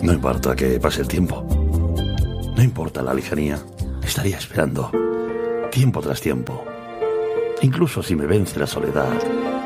No importa que pase el tiempo. No importa la lejanía. Estaría esperando, tiempo tras tiempo. Incluso si me vence la soledad,